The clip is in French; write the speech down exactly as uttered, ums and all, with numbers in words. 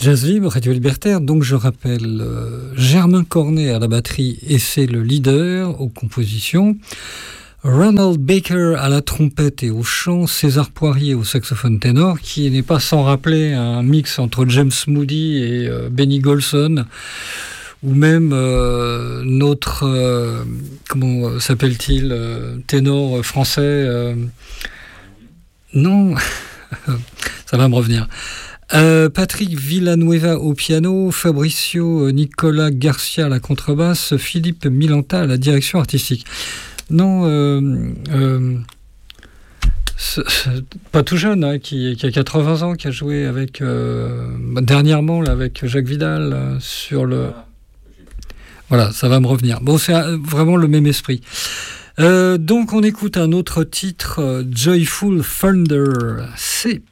Jazz Libre, Radio Libertaire, donc je rappelle euh, Germain Cornet à la batterie et c'est le leader aux compositions, Ronald Baker à la trompette et au chant, César Poirier au saxophone ténor, qui n'est pas sans rappeler un mix entre James Moody et euh, Benny Golson, ou même euh, notre, euh, comment s'appelle-t-il, euh, ténor français, euh, non, ça va me revenir. Euh, Patrick Villanueva au piano, Fabricio Nicolas Garcia à la contrebasse, Philippe Milanta à la direction artistique. Non, euh, euh, c'est, c'est pas tout jeune, hein, qui, qui a quatre-vingts ans, qui a joué avec euh, dernièrement là, avec Jacques Vidal euh, sur le. Voilà, ça va me revenir. Bon, c'est euh, vraiment le même esprit. Euh, donc, on écoute un autre titre, euh, Joyful Thunder. C'est